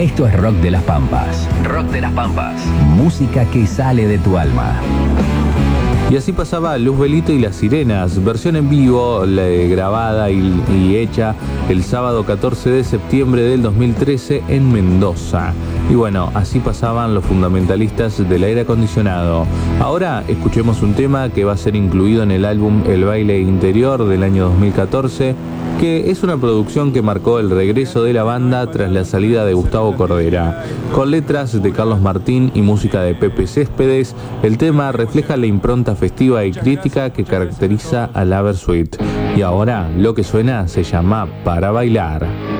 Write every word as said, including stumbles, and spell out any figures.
Esto es Rock de las Pampas. Rock de las Pampas. Música que sale de tu alma. Y así pasaba Luz Velito y las Sirenas, versión en vivo, eh, grabada y, y hecha el sábado catorce de septiembre del dos mil trece en Mendoza. Y bueno, así pasaban los fundamentalistas del aire acondicionado. Ahora escuchemos un tema que va a ser incluido en el álbum El Baile Interior del año dos mil catorce, que es una producción que marcó el regreso de la banda tras la salida de Gustavo Cordera. Con letras de Carlos Martín y música de Pepe Céspedes, el tema refleja la impronta festiva y crítica que caracteriza a la Versuit. Y ahora lo que suena se llama Para Bailar.